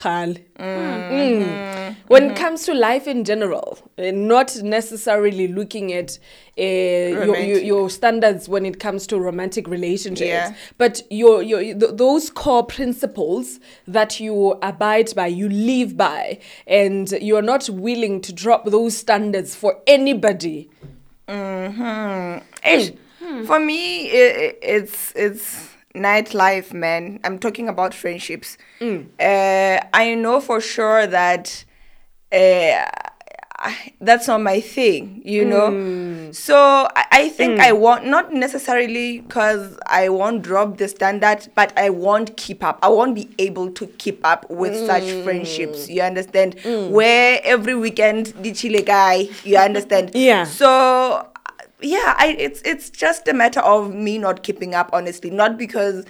When it comes to life in general, not necessarily looking at your standards when it comes to romantic relationships, but those core principles that you abide by, you live by, and you're not willing to drop those standards for anybody. For me, it's nightlife, man. I'm talking about friendships. I know for sure that that's not my thing, you know. So I think I won't, not necessarily because I won't drop the standard, but I won't keep up. I won't be able to keep up with such friendships. You understand? Where every weekend the chile guy. You understand? Yeah. So. Yeah, it's just a matter of me not keeping up, honestly. Not because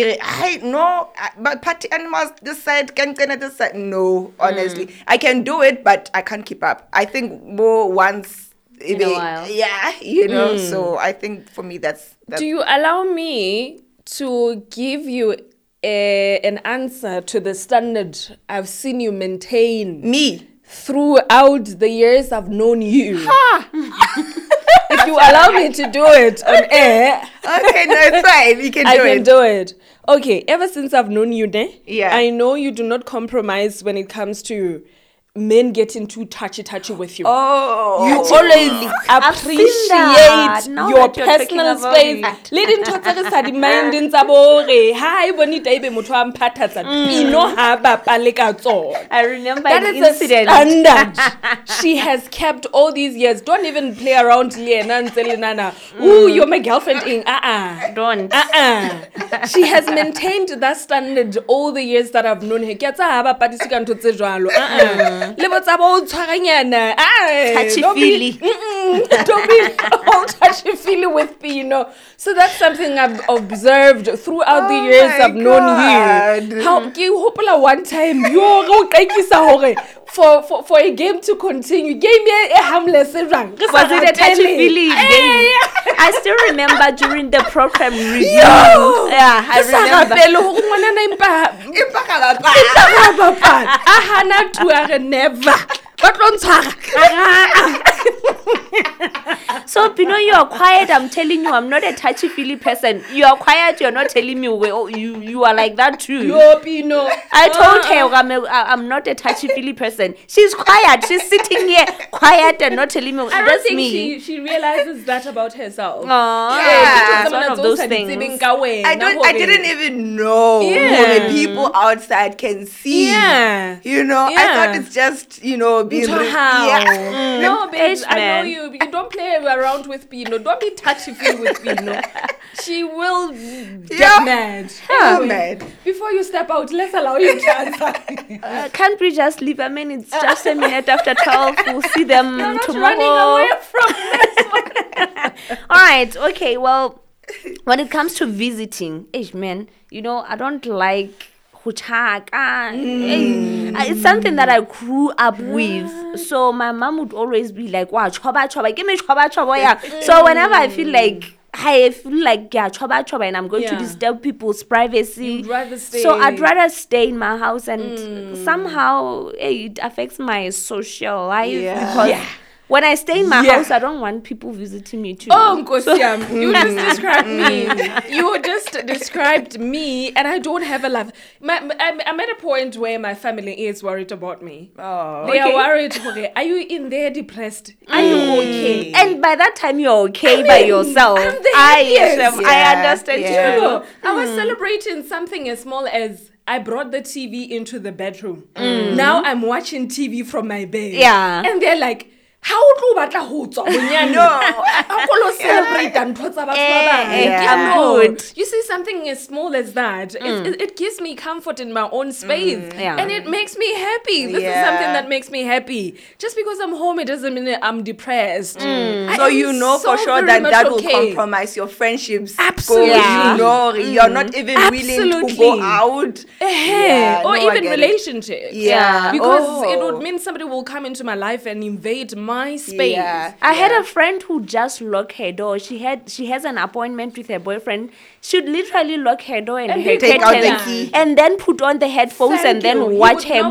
but party animals this side can this side. No, honestly, I can do it, but I can't keep up. I think more once in a while. Yeah, you know. So I think for me that's. Do you allow me to give you an answer to the standard I've seen you maintain? Me throughout the years I've known you. If you allow me to do it on air. Okay, no, it's fine. You can do it. I can do it. Okay, ever since I've known you, yeah, I know you do not compromise when it comes to men getting too touchy with you. Oh, you always appreciate your personal space. Leading to the mind in Sabore. Hi, bonita ibe motho a mphathatsa. Pino ha bapa le ka tsona. I remember that an is incident. A standard she has kept all these years. Don't even play around Nana. Ooh, you're my girlfriend in. Don't. She has maintained that standard all the years that I've known her. Touchy-feely. Don't be all touchy-feely with Pino. So that's something I've observed throughout the years I've known you. How you hope one time for a game to continue. Game a harmless run. Was it a touchy-feely game? I still remember during the program review. Yeah, I remember. Never. So, Pino, you are quiet. I'm telling you, I'm not a touchy-feely person. You are quiet. You're not telling me you are like that too. Yo, Pino. I told her I'm not a touchy-feely person. She's quiet. She's sitting here quiet and not telling me. I don't think she realizes that about herself. Yeah, it's one of those things. I didn't even know the people outside can see. Yeah. You know, I thought it's just, you know, being No, babes, I know you. You don't play around with Pino. Don't be touchy-feely with Pino. She will get mad. Mad. Before you step out, let's allow you to answer. Can't we just leave? I mean, it's just a minute after 12. We'll see them You're not tomorrow. Running away from this one. All right. Okay. Well, when it comes to visiting, man, you know, I don't like it's something that I grew up with. So my mom would always be like, wow, choba, give me choba, yeah. So whenever I feel like choba, and I'm going to disturb people's privacy, you'd rather stay. So I'd rather stay in my house, and somehow it affects my social life because when I stay in my house, I don't want people visiting me too. Oh, Nkosiam, you just described me. You just described me, and I don't have a life. I'm at a point where my family is worried about me. Oh, they are worried. Okay, are you in there depressed? Are you okay? And by that time, you're okay by yourself. I understand you. I was celebrating something as small as I brought the TV into the bedroom. Now I'm watching TV from my bed. Yeah. And they're like, how do batla ho tswa bonyane akolo celebrate ntho tsa batho I'm good. You see, something as small as that, it gives me comfort in my own space, and it makes me happy. This is something that makes me happy. Just because I'm home, it doesn't mean I'm depressed. So you know for sure that will compromise your friendships. Absolutely. You know, you're not even willing to go out. Or even relationships. Yeah. Because it would mean somebody will come into my life and invade my space. I had a friend who just locked her door. She has an appointment with her boyfriend. She'd literally lock her door and her take out the curtains key and then put on the headphones and then watch her